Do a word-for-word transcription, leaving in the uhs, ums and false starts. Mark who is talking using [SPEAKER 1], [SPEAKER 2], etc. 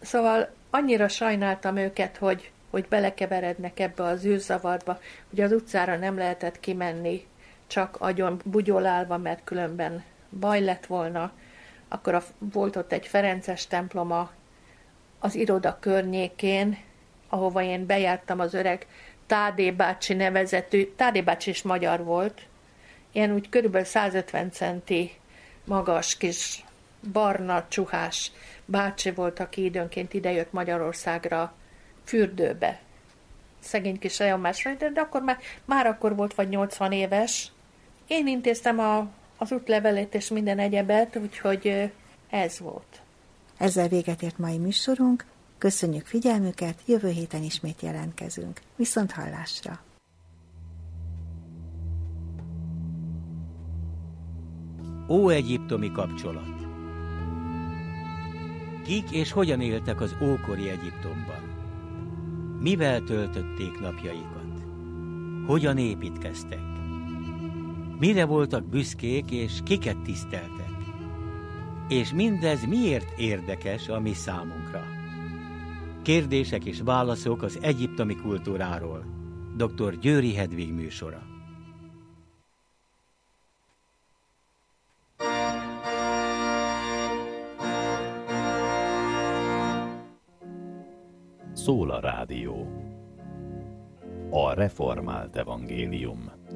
[SPEAKER 1] Szóval annyira sajnáltam őket, hogy, hogy belekeverednek ebbe az űrzavarba, hogy az utcára nem lehetett kimenni, csak agyon bugyolálva, mert különben baj lett volna. Akkor a, volt ott egy ferences temploma az iroda környékén, ahova én bejártam, az öreg Tádé bácsi nevezetű, Tádé bácsi is magyar volt, ilyen úgy körülbelül százötven centi magas, kis barna, csuhás bácsi volt, aki időnként idejött Magyarországra fürdőbe. Szegény kis rejomásra, de akkor már, már akkor volt vagy nyolcvan éves. Én intéztem a, az útlevelét és minden egyebet, úgyhogy ez volt.
[SPEAKER 2] Ezzel véget ért mai műsorunk. Köszönjük figyelmüket, jövő héten ismét jelentkezünk. Viszont hallásra!
[SPEAKER 3] Óegyiptomi kapcsolat. Kik és hogyan éltek az ókori Egyiptomban? Mivel töltötték napjaikat? Hogyan építkeztek? Mire voltak büszkék és kiket tiszteltek? És mindez miért érdekes a mi számunkra? Kérdések és válaszok az egyiptomi kultúráról. doktor Győri Hedvig műsora.
[SPEAKER 4] Szól a rádió. A reformált evangélium.